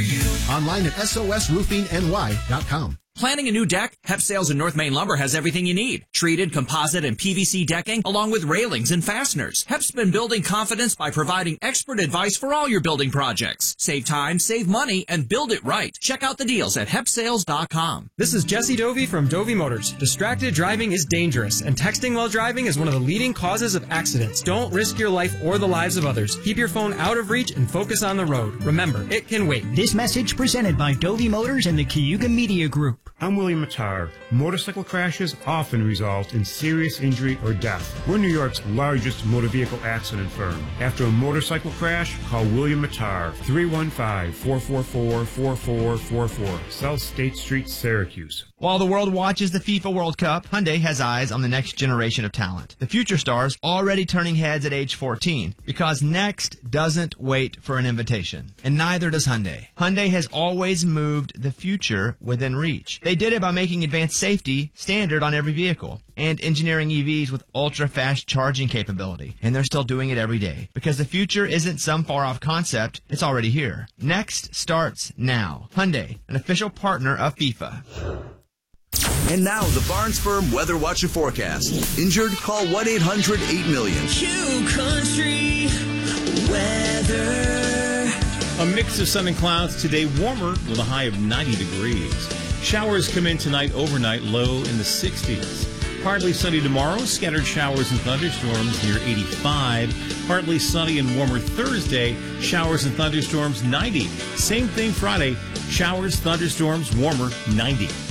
Online at sosroofingny.com. Planning a new deck? Hep Sales in North Main Lumber has everything you need. Treated, composite, and PVC decking, along with railings and fasteners. Hep's been building confidence by providing expert advice for all your building projects. Save time, save money, and build it right. Check out the deals at hepsales.com. This is Jesse Dovey from Dovey Motors. Distracted driving is dangerous, and texting while driving is one of the leading causes of accidents. Don't risk your life or the lives of others. Keep your phone out of reach and focus on the road. Remember, it can wait. This message presented by Dovey Motors and the Cayuga Media Group. I'm William Mattar. Motorcycle crashes often result in serious injury or death. We're New York's largest motor vehicle accident firm. After a motorcycle crash, call William Mattar, 315-444-4444, South State Street, Syracuse. While the world watches the FIFA World Cup, Hyundai has eyes on the next generation of talent. The future stars already turning heads at age 14, because next doesn't wait for an invitation. And neither does Hyundai. Hyundai has always moved the future within reach. They did it by making advanced safety standard on every vehicle and engineering EVs with ultra-fast charging capability. And they're still doing it every day, because the future isn't some far-off concept, it's already here. Next starts now. Hyundai, an official partner of FIFA. And now, the Barnes Firm Weather Watch and Forecast. Injured? Call 1-800-8-million. Q Country Weather. A mix of sun and clouds today, warmer with a high of 90 degrees. Showers come in tonight, overnight, low in the 60s. Partly sunny tomorrow, scattered showers and thunderstorms near 85. Partly sunny and warmer Thursday, showers and thunderstorms 90. Same thing Friday, showers, thunderstorms, warmer 90.